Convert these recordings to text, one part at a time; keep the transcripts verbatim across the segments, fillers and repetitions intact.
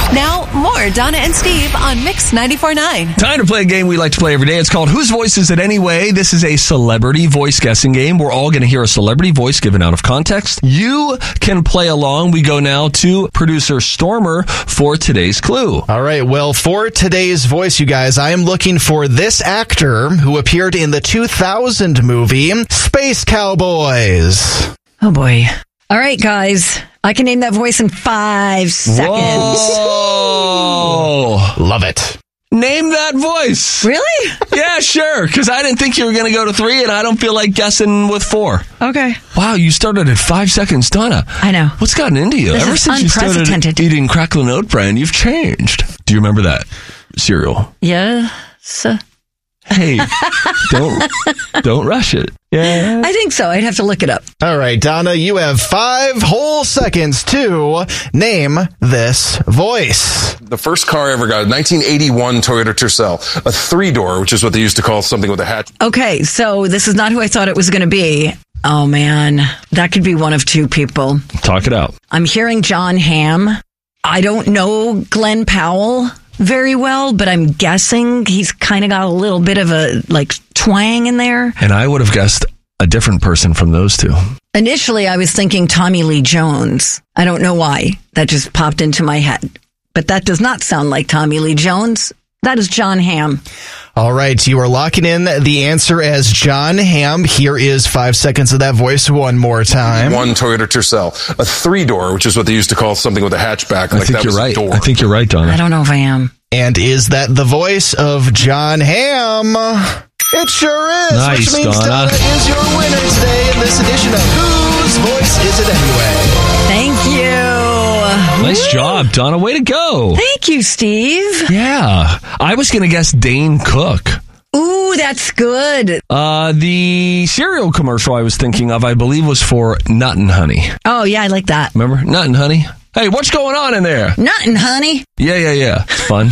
Now, more Donna and Steve on Mix ninety-four point nine. Time to play a game we like to play every day. It's called Whose Voice Is It Anyway? This is a celebrity voice guessing game. We're all going to hear a celebrity voice given out of context. You can play along. We go now to producer Stormer for today's clue. All right. Well, for today's voice, you guys, I am looking for this actor who appeared in the two thousand movie Space Cowboys. Oh, boy. All right, guys. I can name that voice in five seconds. Whoa. Love it. Name that voice. Really? Yeah, sure. Because I didn't think you were going to go to three, and I don't feel like guessing with four. Okay. Wow, you started at five seconds, Donna. I know. What's gotten into you? This Ever is since you started unprecedented. eating crackling oat bran, you've changed. Do you remember that cereal? Yes. Hey, don't don't rush it. Yeah. I think so. I'd have to look it up. All right, Donna, you have five whole seconds to name this voice. The first car I ever got, a nineteen eighty-one Toyota Tercel, a three-door, which is what they used to call something with a hatch. Okay, so this is not who I thought it was going to be. Oh, man. That could be one of two people. Talk it out. I'm hearing John Hamm. I don't know Glenn Powell very well, but I'm guessing he's kind of got a little bit of a, like, twang in there. And I would have guessed a different person from those two. Initially, I was thinking Tommy Lee Jones. I don't know why. That just popped into my head. But that does not sound like Tommy Lee Jones. That is John Hamm. All right, you are locking in the answer as John Hamm. Here is five seconds of that voice one more time. One Toyota Tercel, a three-door, which is what they used to call something with a hatchback. I like think that you're was a right. door. I think you're right, Donna. I don't know if I am. And is that the voice of John Hamm? It sure is. Nice, which means Donna. Donna is your winner today in this edition of Whose Voice Is It Anyway? Thank you. Nice job, Donna. Way to go. Thank you, Steve. Yeah. I was going to guess Dane Cook. Ooh, that's good. Uh, the cereal commercial I was thinking of, I believe, was for Nut and Honey. Oh, yeah, I like that. Remember? Nut and Honey? Hey, what's going on in there? Nothing, honey. Yeah, yeah, yeah. It's fun.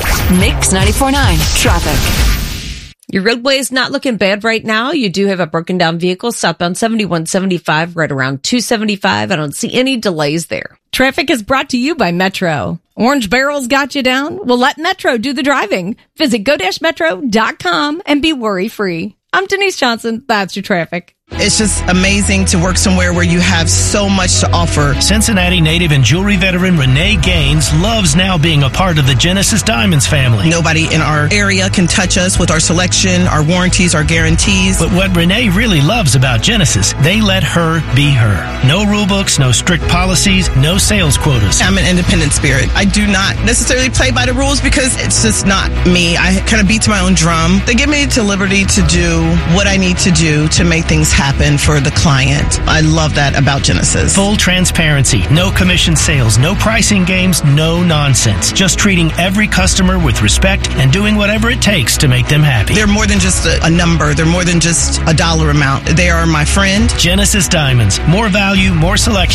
Mix ninety-four point nine. Traffic. Your roadway is not looking bad right now. You do have a broken down vehicle southbound seventy-one seventy-five right around two seventy-five. I don't see any delays there. Traffic is brought to you by Metro. Orange Barrel's got you down? Well, let Metro do the driving. Visit go dash metro dot com and be worry-free. I'm Denise Johnson. That's your traffic. It's just amazing to work somewhere where you have so much to offer. Cincinnati native and jewelry veteran Renee Gaines loves now being a part of the Genesis Diamonds family. Nobody in our area can touch us with our selection, our warranties, our guarantees. But what Renee really loves about Genesis, they let her be her. No rule books, no strict policies, no sales quotas. I'm an independent spirit. I do not necessarily play by the rules because it's just not me. I kind of beat to my own drum. They give me the liberty to do what I need to do to make things happen for the client. I love that about Genesis. Full transparency, no commission sales, no pricing games, no nonsense. Just treating every customer with respect and doing whatever it takes to make them happy. They're more than just a, a number. They're more than just a dollar amount. They are my friend. Genesis Diamonds. More value, more selection.